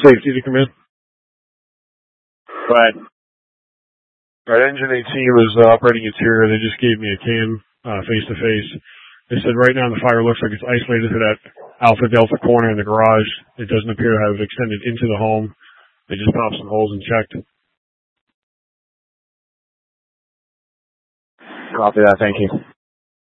Safety to come in. Go ahead. All right, Engine 18 was operating interior. They just gave me a cam face-to-face. They said right now the fire looks like it's isolated to that Alpha Delta corner in the garage. It doesn't appear to have extended into the home. They just popped some holes and checked. Copy that. Thank you.